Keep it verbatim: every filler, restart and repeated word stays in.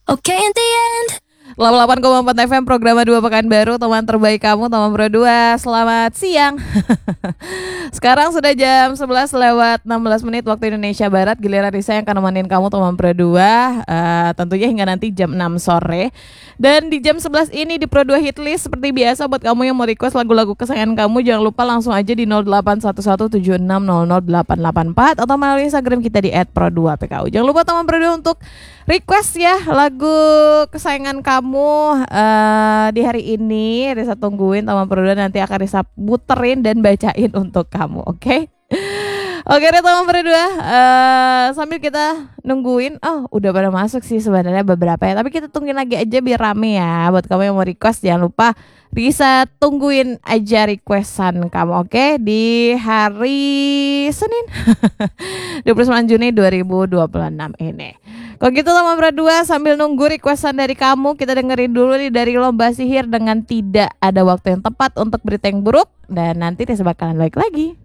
Okay, in the end. delapan puluh delapan koma empat F M program dua Pekanbaru, teman terbaik kamu, teman berdua. Selamat siang. Sekarang sudah jam sebelas lewat enam belas menit waktu Indonesia Barat. Giliran Risa yang akan nemenin kamu teman berdua, uh, tentunya hingga nanti jam enam sore. Dan di jam sebelas ini di Pro dua Hitlist seperti biasa, buat kamu yang mau request lagu-lagu kesayangan kamu, jangan lupa langsung aja di nol delapan satu satu tujuh enam nol nol delapan delapan empat atau melalui Instagram kita di et pro dua p k u. Jangan lupa teman berdua untuk request ya lagu kesayangan kamu uh, di hari ini. Risa tungguin teman berdua, nanti akan Risa puterin dan bacain untuk kamu, oke? Okay? Oke deh teman berdua, uh, sambil kita nungguin, oh udah pada masuk sih sebenarnya beberapa ya, tapi kita tungguin lagi aja biar rame ya. Buat kamu yang mau request jangan lupa bisa tungguin aja requestan kamu, oke? Okay? Di hari Senin dua puluh sembilan Juni dua ribu dua puluh enam ini. Kalau gitu teman berdua, sambil nunggu requestan dari kamu, kita dengerin dulu nih dari Lomba Sihir dengan Tidak Ada Waktu Yang Tepat untuk Berita Yang Buruk. Dan nanti Risa bakalan balik lagi.